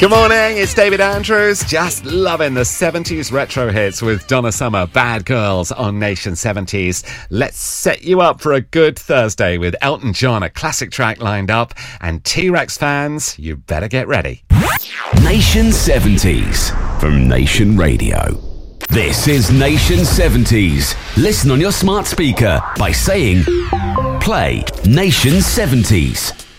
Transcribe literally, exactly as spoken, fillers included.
Good morning, it's David Andrews. Just loving the seventies retro hits with Donna Summer, Bad Girls on Nation seventies. Let's set you up for a good Thursday with Elton John, a classic track lined up, and T-Rex fans, you better get ready. Nation seventies from Nation Radio. This is Nation seventies. Listen on your smart speaker by saying, play Nation seventies.